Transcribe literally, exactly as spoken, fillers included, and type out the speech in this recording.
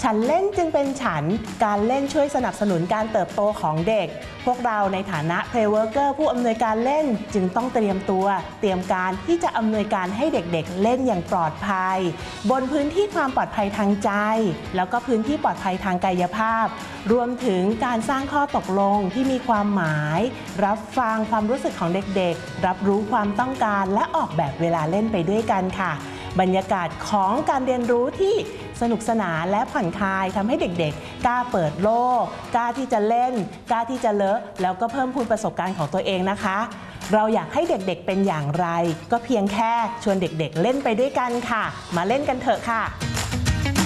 ฉันเล่นจึงเป็นฉันการเล่นช่วยสนับสนุนการเติบโตของเด็กพวกเราในฐานะ Play Worker ผู้อำนวยการเล่นจึงต้องเตรียมตัวเตรียมการที่จะอำนวยการให้เด็กๆเล่นอย่างปลอดภัยบนพื้นที่ความปลอดภัยทางใจแล้วก็พื้นที่ปลอดภัยทางกายภาพรวมถึงการสร้างข้อตกลงที่มีความหมายรับฟังความรู้สึกของเด็กๆรับรู้ความต้องการและออกแบบเวลาเล่นไปด้วยกันค่ะบรรยากาศของการเรียนรู้ที่สนุกสนานและผ่อนคลายทำให้เด็กๆกล้าเปิดโลกกล้าที่จะเล่นกล้าที่จะเลอะแล้วก็เพิ่มพูนประสบการณ์ของตัวเองนะคะเราอยากให้เด็กๆเป็นอย่างไรก็เพียงแค่ชวนเด็กๆเล่นไปด้วยกันค่ะมาเล่นกันเถอะค่ะ